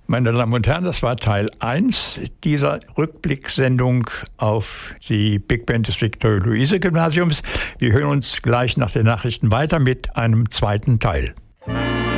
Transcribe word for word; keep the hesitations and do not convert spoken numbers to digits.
Meine Damen und Herren, das war Teil eins dieser Rückblicksendung auf die Big Band des Viktor-Luise-Gymnasiums. Wir hören uns gleich nach den Nachrichten weiter mit einem zweiten Teil.